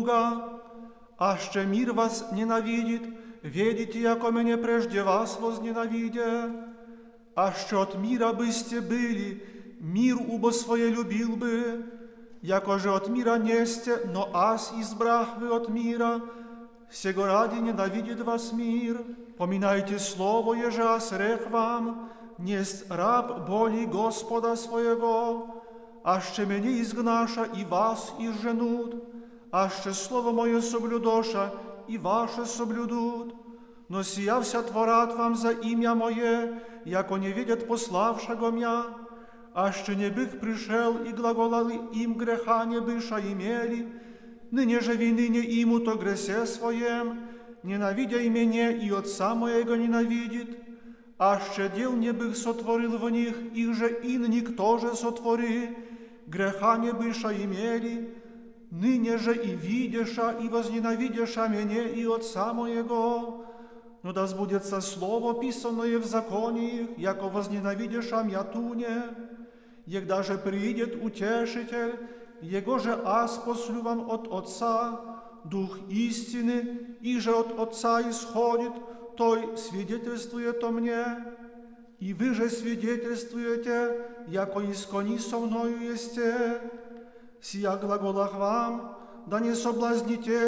друга. Аще мир вас ненавидит, ведите, яко мене прежде вас возненавидя. Аще от мира бысте были, мир убо свое любил бы, яко же от мира несте, но аз избрах вы от мира, сего ради ненавидит вас мир. Поминайте слово, еже аз рех вам, несть раб боли Господа своего, аще мене изгнаша и вас изженут, аще слово мое соблюдоша и ваше соблюдут. Но сия вся творат вам за имя мое, яко не видят пославшего мя, аще не бых пришел и глаголали им греха не быша имели, ныне же вины не иму то гресе своем, ненавидя и меня, и Отца моего ненавидит, аще дел не бых сотворил в них, их же ин никто же сотвори, греха не быша имели, ныне же и видеша, и возненавидеша меня и Отца моего. Но да сбудется слово, писанное в законе их, яко возненавидеша мя туне, егда же придет утешитель, его же аз послю вам от Отца, Дух истины, и же от Отца исходит, той свидетельствует о мне. И вы же свидетельствуете, яко искони со мною есте. Сия глаголах вам, да не соблазните